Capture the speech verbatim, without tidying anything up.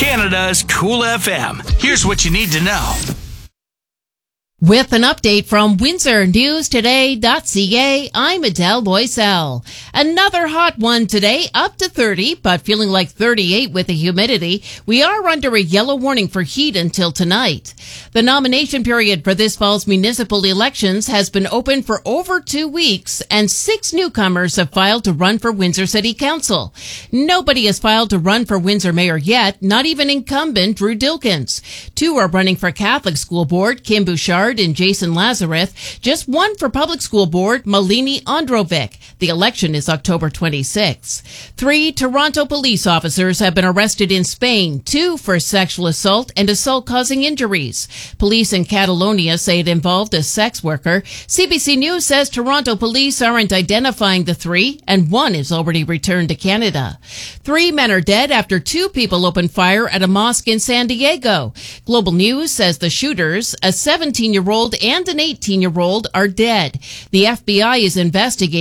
Canada's Cool F M. Here's what you need to know. With an update from Windsor News Today dot C A, I'm Adele Boisel. Another hot one today, up to thirty, but feeling like thirty-eight with the humidity. We are under a yellow warning for heat until tonight. The nomination period for this fall's municipal elections has been open for over two weeks, and six newcomers have filed to run for Windsor City Council. Nobody has filed to run for Windsor Mayor yet, not even incumbent Drew Dilkins. Two are running for Catholic School Board, Kim Bouchard and Jason Lazarus. Just one for Public School Board, Malini Androvic. The election is October twenty-sixth. Three Toronto police officers have been arrested in Spain, two for sexual assault and assault causing injuries. Police in Catalonia say it involved a sex worker. C B C News says Toronto police aren't identifying the three, and one is already returned to Canada. Three men are dead after two people opened fire at a mosque in San Diego. Global News says the shooters, a seventeen-year-old and an eighteen-year-old, are dead. The F B I is investigating